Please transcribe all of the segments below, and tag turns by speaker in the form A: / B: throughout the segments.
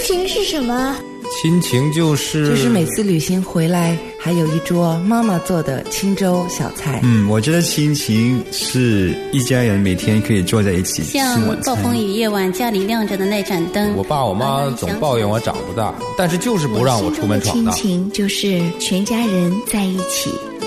A: 情是什么？
B: 亲情就是
C: 每次旅行回来还有一桌妈妈做的清粥小菜。
D: 我觉得亲情是一家人每天可以坐在一起吃晚餐。
E: 像暴风雨夜晚家里亮着的那盏灯，
B: 我爸我妈总抱怨我长不大，但是就是不让我出门闯荡。
A: 亲情就是全家人在一起。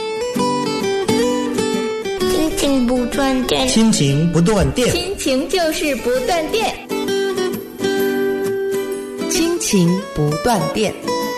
A: 亲情不断电，
F: 亲情不断电，
A: 亲情就是不断电。
C: 亲情不断电。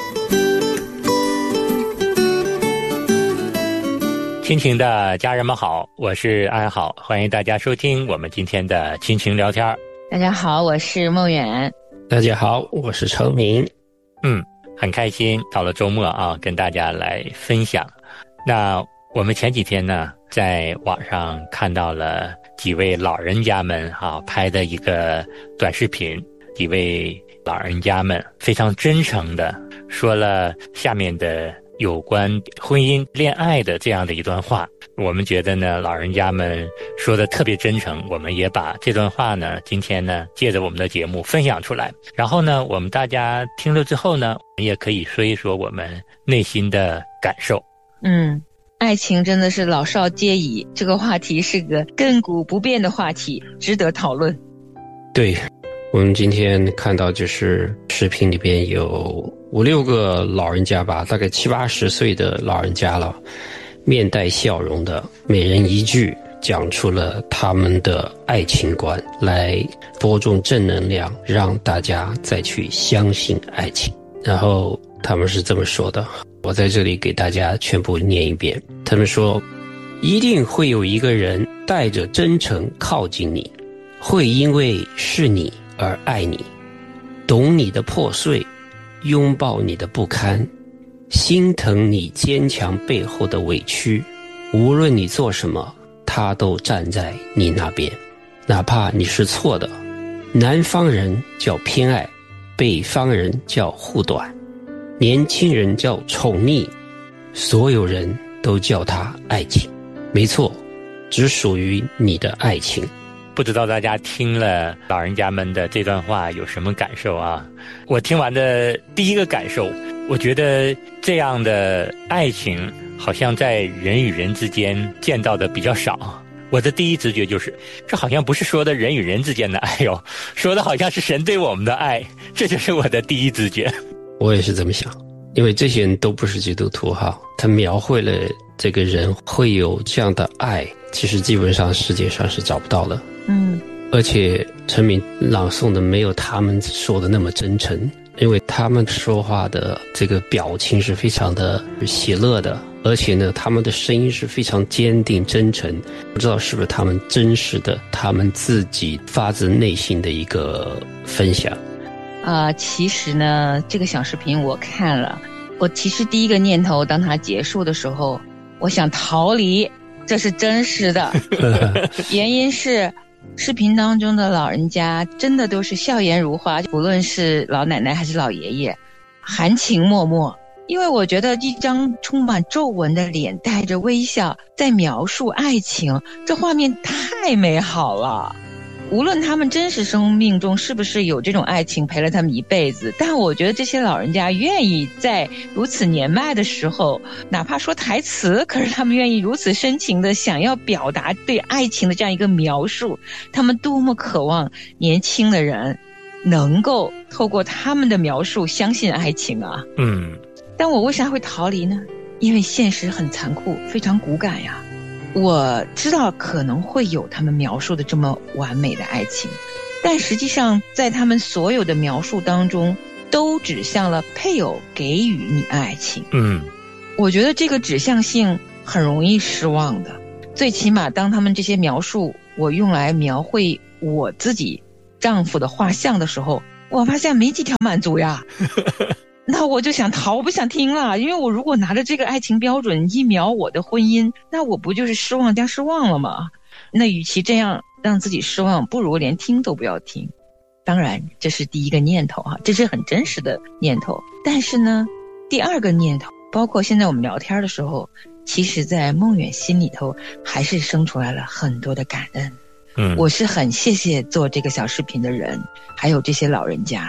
G: 亲情的家人们好，我是安好，欢迎大家收听我们今天的亲情聊天。
H: 大家好，我是孟远。
I: 大家好，我是程明。
G: 很开心到了周末啊，跟大家来分享。那我们前几天呢，在网上看到了几位老人家们拍的一个短视频，几位老人家们非常真诚的说了下面的有关婚姻恋爱的这样的一段话。我们觉得呢，老人家们说的特别真诚，我们也把这段话呢今天呢借着我们的节目分享出来。然后呢，我们大家听了之后呢，我们也可以说一说我们内心的感受。
H: 爱情真的是老少皆宜，这个话题是个亘古不变的话题，值得讨论。
I: 对，我们今天看到就是视频里边有5-6个老人家吧，大概70-80岁的老人家了，面带笑容的，每人一句讲出了他们的爱情观，来播种正能量，让大家再去相信爱情。然后他们是这么说的，我在这里给大家全部念一遍。他们说，一定会有一个人带着真诚靠近你，会因为是你而爱你，懂你的破碎，拥抱你的不堪，心疼你坚强背后的委屈，无论你做什么，他都站在你那边，哪怕你是错的。南方人叫偏爱，北方人叫护短，年轻人叫宠溺，所有人都叫它爱情。没错，只属于你的爱情。
G: 不知道大家听了老人家们的这段话有什么感受啊？我听完的第一个感受，我觉得这样的爱情好像在人与人之间见到的比较少。我的第一直觉就是，这好像不是说的人与人之间的爱哟，说的好像是神对我们的爱，这就是我的第一直觉。
I: 我也是这么想，因为这些人都不是基督徒哈，他描绘了这个人会有这样的爱，其实基本上世界上是找不到的。而且陈明朗诵的没有他们说的那么真诚，因为他们说话的这个表情是非常的喜乐的，而且呢，他们的声音是非常坚定真诚，不知道是不是他们真实的，他们自己发自内心的一个分享。
H: 其实呢，这个小视频我看了，我其实第一个念头，当它结束的时候，我想逃离，这是真实的。原因是视频当中的老人家真的都是笑颜如花，无论是老奶奶还是老爷爷，含情脉脉。因为我觉得一张充满皱纹的脸带着微笑在描述爱情，这画面太美好了。无论他们真实生命中是不是有这种爱情陪了他们一辈子，但我觉得这些老人家愿意在如此年迈的时候，哪怕说台词，可是他们愿意如此深情的想要表达对爱情的这样一个描述，他们多么渴望年轻的人能够透过他们的描述相信爱情啊。但我为啥会逃离呢？因为现实很残酷，非常骨感呀。我知道可能会有他们描述的这么完美的爱情，但实际上在他们所有的描述当中都指向了配偶给予你爱情。我觉得这个指向性很容易失望的，最起码当他们这些描述我用来描绘我自己丈夫的画像的时候，我发现没几条满足呀。那我就想逃，我不想听了，因为我如果拿着这个爱情标准一描我的婚姻，那我不就是失望加失望了吗？那与其这样让自己失望，不如连听都不要听。当然这是第一个念头这是很真实的念头。但是呢，第二个念头，包括现在我们聊天的时候，其实在孟远心里头还是生出来了很多的感恩。我是很谢谢做这个小视频的人，还有这些老人家。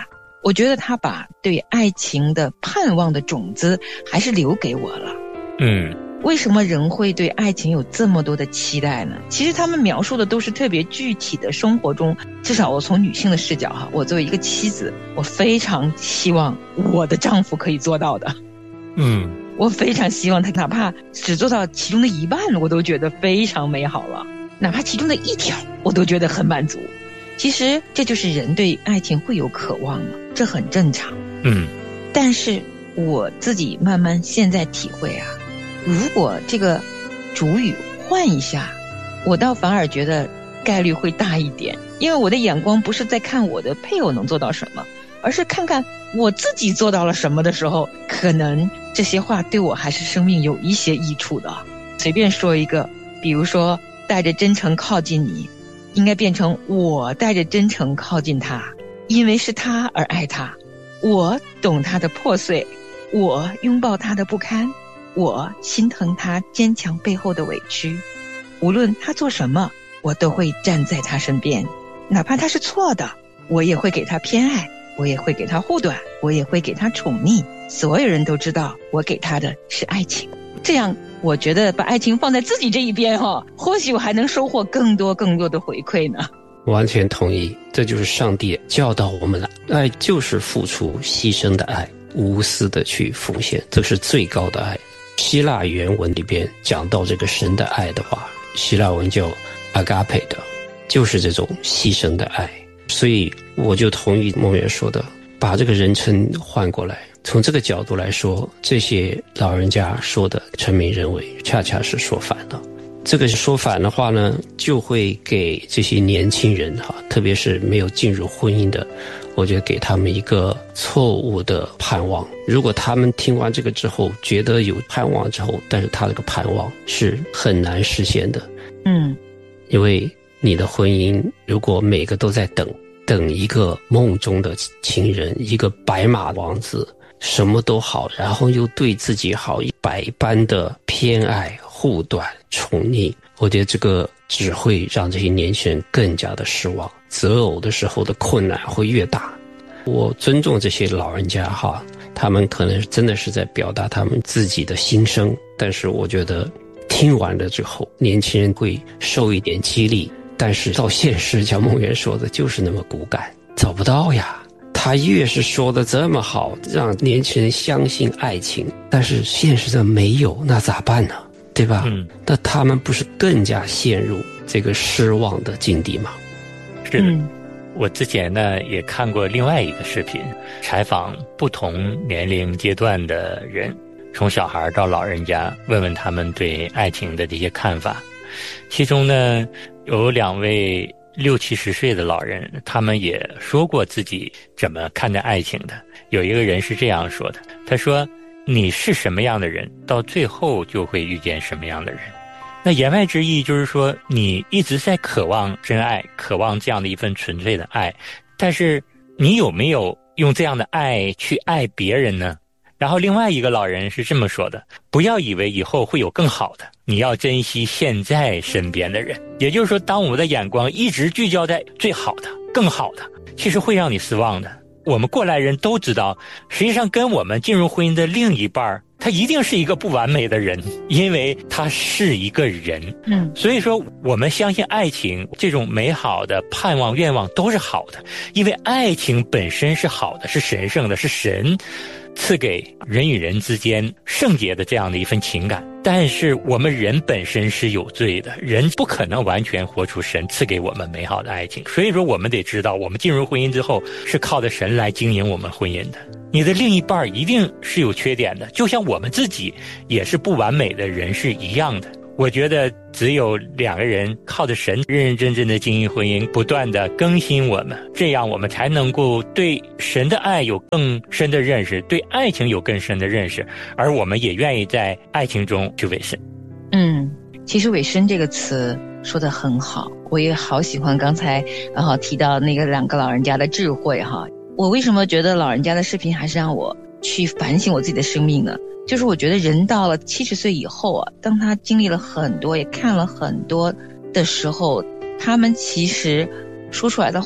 H: 我觉得他把对爱情的盼望的种子还是留给我了。为什么人会对爱情有这么多的期待呢？其实他们描述的都是特别具体的生活中，至少我从女性的视角哈，我作为一个妻子，我非常希望我的丈夫可以做到的。我非常希望他哪怕只做到其中的一半，我都觉得非常美好了，哪怕其中的一条我都觉得很满足。其实这就是人对爱情会有渴望嘛，这很正常。但是我自己慢慢现在体会啊，如果这个主语换一下，我倒反而觉得概率会大一点，因为我的眼光不是在看我的配偶能做到什么，而是看看我自己做到了什么的时候，可能这些话对我还是生命有一些益处的。随便说一个，比如说带着真诚靠近你，应该变成我带着真诚靠近他，因为是他而爱他，我懂他的破碎，我拥抱他的不堪，我心疼他坚强背后的委屈，无论他做什么，我都会站在他身边，哪怕他是错的，我也会给他偏爱，我也会给他护短，我也会给他宠溺，所有人都知道我给他的是爱情。这样我觉得把爱情放在自己这一边或许我还能收获更多的回馈呢。
I: 完全同意，这就是上帝教导我们的，爱就是付出牺牲的爱，无私的去奉献，这是最高的爱。希腊原文里边讲到这个神的爱的话，希腊文叫 agape 的，就是这种牺牲的爱。所以我就同意梦圆说的，把这个人称换过来，从这个角度来说，这些老人家说的陈明认为恰恰是说反了。这个说反的话呢，就会给这些年轻人特别是没有进入婚姻的，我觉得给他们一个错误的盼望。如果他们听完这个之后觉得有盼望之后，但是他这个盼望是很难实现的。因为你的婚姻如果每个都在等一个梦中的情人，一个白马王子，什么都好，然后又对自己好，百般的偏爱护短宠溺，我觉得这个只会让这些年轻人更加的失望，择偶的时候的困难会越大。我尊重这些老人家他们可能真的是在表达他们自己的心声，但是我觉得听完了之后，年轻人会受一点激励，但是到现实像梦圆说的就是那么骨感，找不到呀。他越是说的这么好，让年轻人相信爱情，但是现实上没有，那咋办呢？对吧？那他们不是更加陷入这个失望的境地吗？
G: 是的。我之前呢也看过另外一个视频，采访不同年龄阶段的人，从小孩到老人家，问问他们对爱情的这些看法。其中呢有2位60、70岁的老人，他们也说过自己怎么看待爱情的。有一个人是这样说的，他说，你是什么样的人，到最后就会遇见什么样的人。那言外之意就是说，你一直在渴望真爱，渴望这样的一份纯粹的爱，但是你有没有用这样的爱去爱别人呢？然后另外一个老人是这么说的，不要以为以后会有更好的，你要珍惜现在身边的人。也就是说，当我们的眼光一直聚焦在最好的更好的，其实会让你失望的。我们过来人都知道，实际上跟我们进入婚姻的另一半，他一定是一个不完美的人，因为他是一个人。所以说我们相信爱情，这种美好的盼望愿望都是好的，因为爱情本身是好的，是神圣的，是神赐给人与人之间圣洁的这样的一份情感。但是我们人本身是有罪的，人不可能完全活出神赐给我们美好的爱情。所以说我们得知道，我们进入婚姻之后是靠着神来经营我们婚姻的。你的另一半一定是有缺点的，就像我们自己也是不完美的人是一样的。我觉得只有2个人靠着神认认真真的经营婚姻，不断的更新我们，这样我们才能够对神的爱有更深的认识，对爱情有更深的认识，而我们也愿意在爱情中去委身。
H: 其实委身这个词说得很好，我也好喜欢刚才提到那个2个老人家的智慧我为什么觉得老人家的视频还是让我去反省我自己的生命呢？就是我觉得人到了70岁以后当他经历了很多，也看了很多的时候，他们其实说出来的话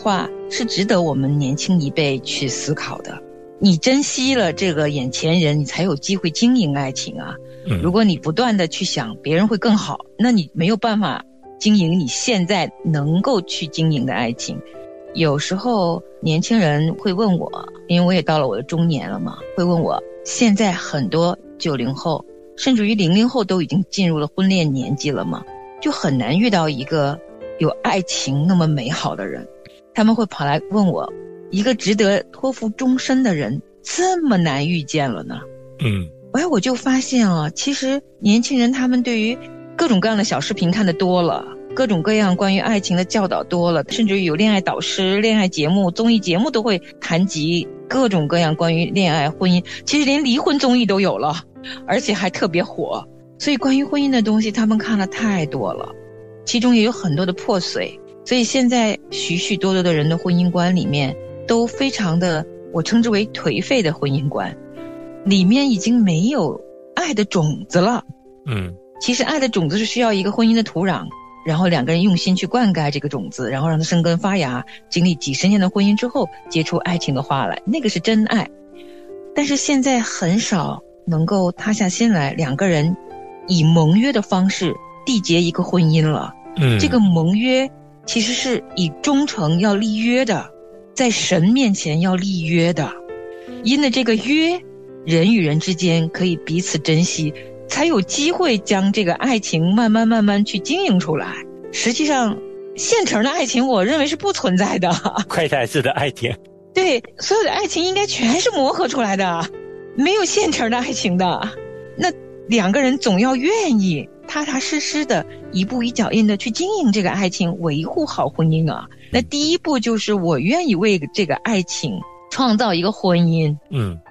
H: 是值得我们年轻一辈去思考的。你珍惜了这个眼前人，你才有机会经营爱情啊。如果你不断的去想别人会更好，那你没有办法经营你现在能够去经营的爱情。有时候年轻人会问我，因为我也到了我的中年了嘛，会问我，现在很多90后甚至于00后都已经进入了婚恋年纪了嘛，就很难遇到一个有爱情那么美好的人。他们会跑来问我，一个值得托付终身的人这么难遇见了呢？我就发现啊，其实年轻人他们对于各种各样的小视频看得多了，各种各样关于爱情的教导多了，甚至于有恋爱导师、恋爱节目、综艺节目都会谈及各种各样关于恋爱婚姻，其实连离婚综艺都有了，而且还特别火。所以关于婚姻的东西他们看了太多了，其中也有很多的破碎。所以现在许许多多的人的婚姻观里面都非常的，我称之为颓废的婚姻观，里面已经没有爱的种子了。其实爱的种子是需要一个婚姻的土壤，然后两个人用心去灌溉这个种子，然后让它生根发芽，经历几十年的婚姻之后结出爱情的花来，那个是真爱。但是现在很少能够塌下心来，两个人以盟约的方式缔结一个婚姻了。这个盟约其实是以忠诚要立约的，在神面前要立约的，因为这个约，人与人之间可以彼此珍惜，才有机会将这个爱情慢慢去经营出来。实际上现成的爱情我认为是不存在的，
G: 快餐式的爱情，
H: 对，所有的爱情应该全是磨合出来的，没有现成的爱情的。那两个人总要愿意踏踏实实的一步一脚印的去经营这个爱情，维护好婚姻啊。那第一步就是我愿意为这个爱情创造一个婚姻。